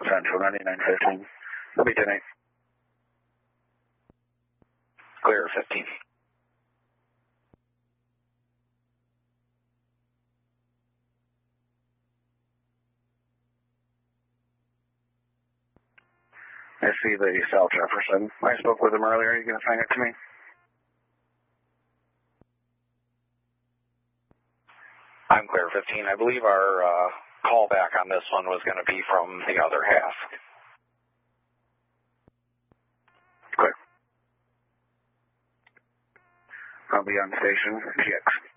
Central, 9915. It'll be 10-8. Clear 15. I see the South Jefferson. I spoke with him earlier. Are you going to sign it to me? I'm clear 15. I believe our callback on this one was going to be from the other half. Clear. I'll be on station, GX.